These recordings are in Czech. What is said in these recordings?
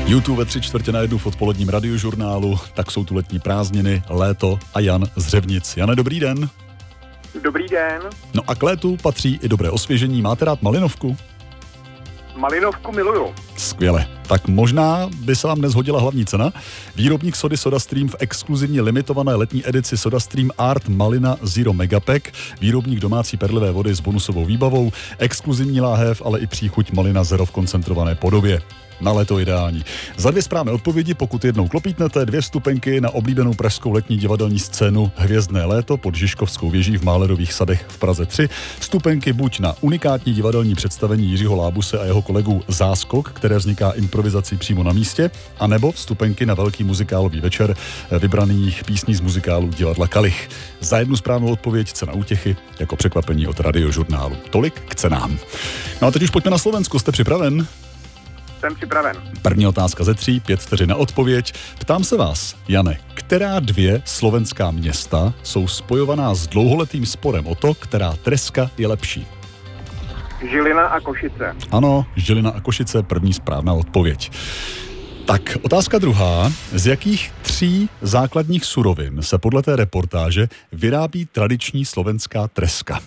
YouTube ve 3/4 v odpoledním radiožurnálu, tak jsou tu letní prázdniny, léto a Jan z Řevnic. Jane, dobrý den. Dobrý den. No a k létu patří i dobré osvěžení. Máte rád malinovku? Malinovku miluju. Skvěle. Tak možná by se vám dnes hodila hlavní cena. Výrobník sody SodaStream v exkluzivně limitované letní edici SodaStream Art Malina Zero Megapack. Výrobník domácí perlivé vody s bonusovou výbavou, exkluzivní láhev, ale i příchuť Malina Zero v koncentrované podobě. Na léto ideální. Za 2 správné odpovědi, pokud jednou klopítnete, 2 vstupenky na oblíbenou pražskou letní divadelní scénu Hvězdné léto pod Žižkovskou věží v Málerových sadech v Praze 3. Vstupenky buď na unikátní divadelní představení Jiřího Lábuse a jeho kolegů Záskok, které vzniká improvizací přímo na místě, anebo vstupenky na velký muzikálový večer vybraných písní z muzikálu divadla Kalich. Za 1 správnou odpověď cena útěchy jako překvapení od radiožurnálu. Tolik k cenám. No a teď už pojďme na Slovensko. Jste připraven? Jsem připraven. První otázka ze 3, 5 vteřin na odpověď. Ptám se vás, Jane, která 2 slovenská města jsou spojovaná s dlouholetým sporem o to, která treska je lepší? Žilina a Košice. Ano, Žilina a Košice, první správná odpověď. Tak, otázka druhá. Z jakých 3 základních surovin se podle té reportáže vyrábí tradiční slovenská treska?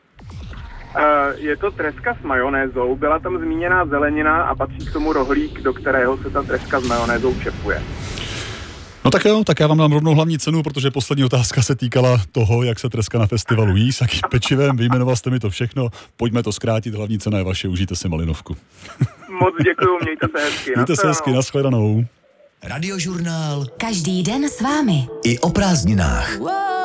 Je to treska s majonézou, byla tam zmíněná zelenina a patří k tomu rohlík, do kterého se ta treska s majonézou čepuje. No tak jo, tak já vám dám rovnou hlavní cenu, protože poslední otázka se týkala toho, jak se treska na festivalu jí, s jakým pečivem, vyjmenoval jste mi to všechno, pojďme to zkrátit, hlavní cena je vaše, užijte si malinovku. Moc děkuju, mějte se hezky. Mějte se hezky, nashledanou. Radiožurnál. Každý den s vámi. I o prázdninách.